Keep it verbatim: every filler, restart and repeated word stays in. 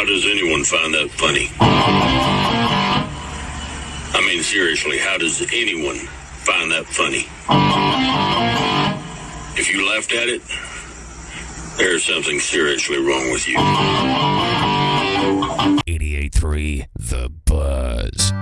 how does anyone find that funny? I mean, seriously, how does anyone find that funny? If you laughed at it, there's something seriously wrong with you. eighty-eight point three The Buzz.